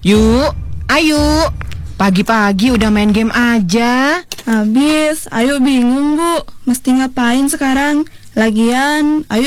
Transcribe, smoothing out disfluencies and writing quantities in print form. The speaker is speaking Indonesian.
Yuk, ayo. Pagi-pagi udah main game aja. Habis, ayo bingung Bu, mesti ngapain sekarang? Lagian, ayo